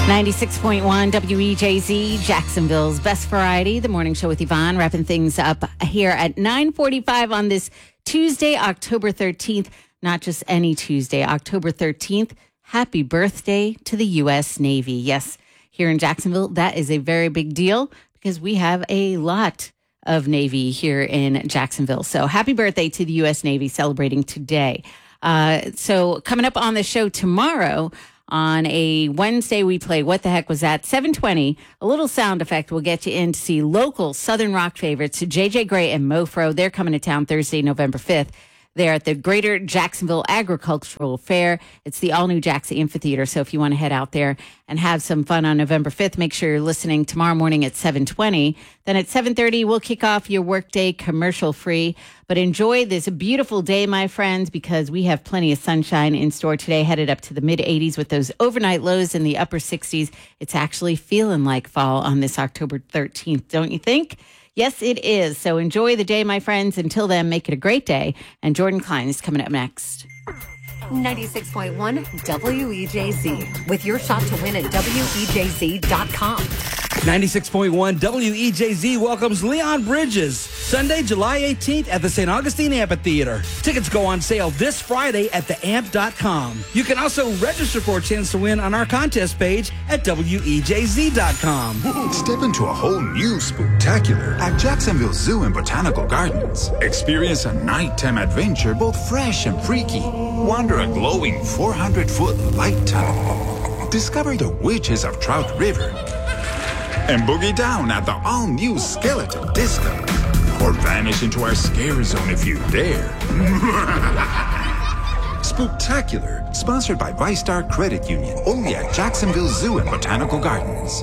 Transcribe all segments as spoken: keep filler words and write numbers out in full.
ninety-six point one W E J Z, Jacksonville's best variety. The morning show with Yvonne, wrapping things up here at nine forty-five on this Tuesday, October thirteenth. Not just any Tuesday, October thirteenth. Happy birthday to the U S Navy. Yes, here in Jacksonville, that is a very big deal because we have a lot of Navy here in Jacksonville. So happy birthday to the U S Navy celebrating today. Uh, so coming up on the show tomorrow, on a Wednesday, we play What the Heck Was That? seven twenty, a little sound effect will get you in to see local Southern rock favorites, J J Gray and Mofro. They're coming to town Thursday, November fifth. They're at the Greater Jacksonville Agricultural Fair. It's the all-new Jackson Amphitheater. So if you want to head out there and have some fun on November fifth, make sure you're listening tomorrow morning at seven twenty. Then at seven thirty, we'll kick off your workday commercial-free. But enjoy this beautiful day, my friends, because we have plenty of sunshine in store today, headed up to the mid-eighties with those overnight lows in the upper sixties. It's actually feeling like fall on this October thirteenth, don't you think? Yes, it is. So enjoy the day, my friends. Until then, make it a great day. And Jordan Klein is coming up next. ninety-six point one W E J Z with your shot to win at W E J Z dot com. ninety-six point one W E J Z welcomes Leon Bridges Sunday, July eighteenth at the Saint Augustine Amphitheater. Tickets go on sale this Friday at the amp dot com. You can also register for a chance to win on our contest page at W E J Z dot com. Step into a whole new spooktacular at Jacksonville Zoo and Botanical Gardens. Experience a nighttime adventure both fresh and freaky. Wander a glowing four hundred foot light tunnel. Discover the witches of Trout River. And boogie down at the all-new Skeleton Disco. Or vanish into our scare zone if you dare. Spooktacular, sponsored by ViStar Credit Union, only at Jacksonville Zoo and Botanical Gardens.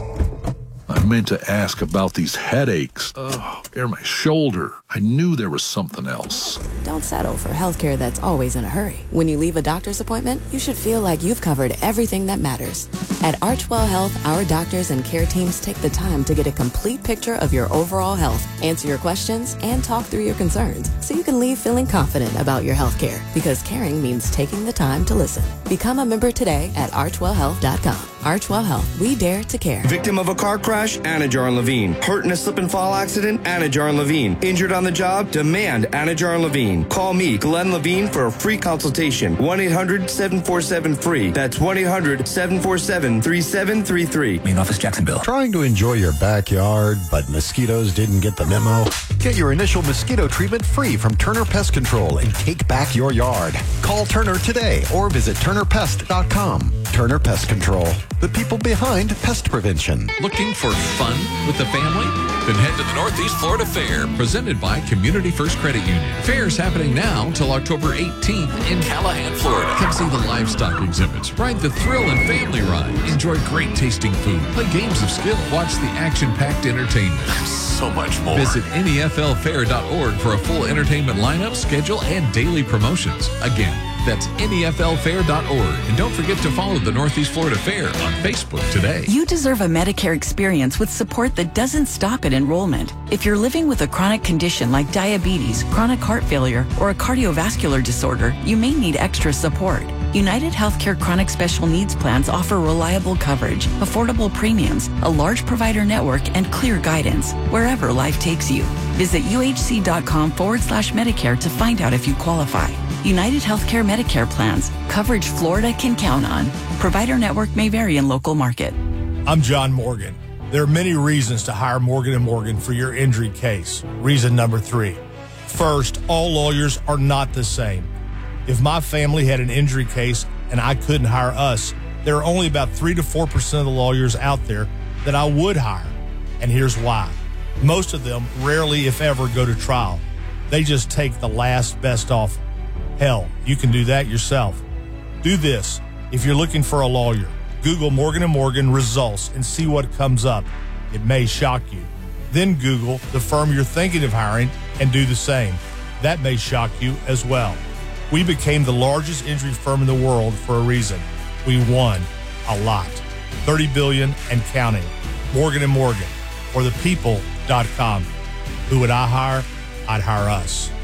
I meant to ask about these headaches. Oh, or my shoulder. I knew there was something else. Don't settle for healthcare that's always in a hurry. When you leave a doctor's appointment, you should feel like you've covered everything that matters. At Archwell Health, our doctors and care teams take the time to get a complete picture of your overall health, answer your questions, and talk through your concerns so you can leave feeling confident about your healthcare. Because caring means taking the time to listen. Become a member today at archwell health dot com. Archwell Health, we dare to care. Victim of a car crash? Anajar and Levine. Hurt in a slip and fall accident? Anajar and Levine. Injured on the job? Demand Anajar and Levine. Call me, Glenn Levine, for a free consultation. one eight hundred seven four seven free. That's one eight hundred seven four seven three seven three three. Main office, Jacksonville. Trying to enjoy your backyard, but mosquitoes didn't get the memo? Get your initial mosquito treatment free from Turner Pest Control and take back your yard. Call Turner today or visit turner pest dot com. Turner Pest Control, the people behind pest prevention. Looking for fun with the family? Then head to the Northeast Florida Fair, presented by Community First Credit Union. Fair's happening now until October eighteenth in Callahan, Florida. Come see the livestock exhibits, ride the thrill and family ride, enjoy great tasting food, play games of skill, watch the action-packed entertainment. So much more. Visit N E F L fair dot org for a full entertainment lineup, schedule, and daily promotions. Again, that's N E F L fair dot org. And don't forget to follow the Northeast Florida Fair on Facebook today. You deserve a Medicare experience with support that doesn't stop at enrollment. If you're living with a chronic condition like diabetes, chronic heart failure, or a cardiovascular disorder, you may need extra support. United Healthcare Chronic Special Needs Plans offer reliable coverage, affordable premiums, a large provider network, and clear guidance wherever life takes you. Visit uhc.com forward slash Medicare to find out if you qualify. United Healthcare Medicare plans. Coverage Florida can count on. Provider network may vary in local market. I'm John Morgan. There are many reasons to hire Morgan and Morgan for your injury case. Reason number three. First, all lawyers are not the same. If my family had an injury case and I couldn't hire us, there are only about three to four percent of the lawyers out there that I would hire. And here's why. Most of them rarely, if ever, go to trial. They just take the last best offer. Hell, you can do that yourself. Do this. If you're looking for a lawyer, Google Morgan and Morgan results and see what comes up. It may shock you. Then Google the firm you're thinking of hiring and do the same. That may shock you as well. We became the largest injury firm in the world for a reason. We won a lot. thirty billion dollars and counting. Morgan and Morgan, or the people dot com. Who would I hire? I'd hire us.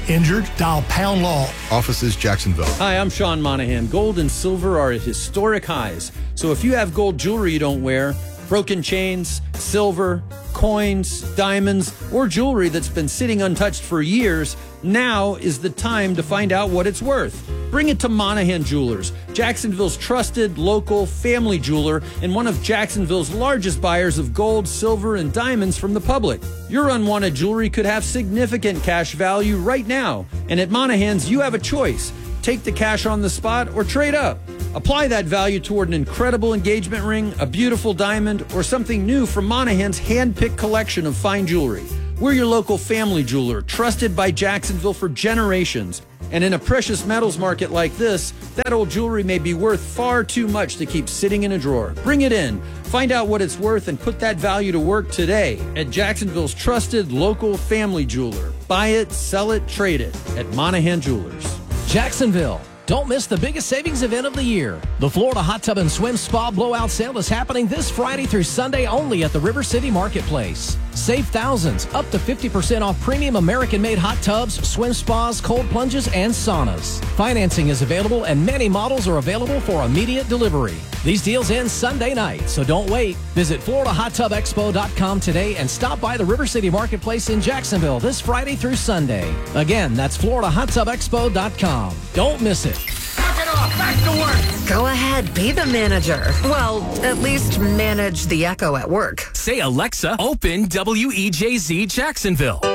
Injured? Dial Pound Law. Offices Jacksonville. Hi, I'm Sean Monahan. Gold and silver are at historic highs. So if you have gold jewelry you don't wear, broken chains, silver, coins, diamonds, or jewelry that's been sitting untouched for years, now is the time to find out what it's worth. Bring it to Monahan Jewelers, Jacksonville's trusted local family jeweler and one of Jacksonville's largest buyers of gold, silver, and diamonds from the public. Your unwanted jewelry could have significant cash value right now, and at Monahan's you have a choice. Take the cash on the spot or trade up. Apply that value toward an incredible engagement ring, a beautiful diamond, or something new from Monahan's hand-picked collection of fine jewelry. We're your local family jeweler, trusted by Jacksonville for generations. And in a precious metals market like this, that old jewelry may be worth far too much to keep sitting in a drawer. Bring it in. Find out what it's worth and put that value to work today at Jacksonville's trusted local family jeweler. Buy it, sell it, trade it at Monahan Jewelers. Jacksonville. Don't miss the biggest savings event of the year. The Florida Hot Tub and Swim Spa Blowout Sale is happening this Friday through Sunday only at the River City Marketplace. Save thousands, up to fifty percent off premium American-made hot tubs, swim spas, cold plunges, and saunas. Financing is available and many models are available for immediate delivery. These deals end Sunday night, so don't wait. Visit Florida Hot Tub Expo dot com today and stop by the River City Marketplace in Jacksonville this Friday through Sunday. Again, that's Florida Hot Tub Expo dot com. Don't miss it. Knock it off! Back to work! Go ahead, be the manager. Well, at least manage the echo at work. Say, Alexa, open W E J Z Jacksonville.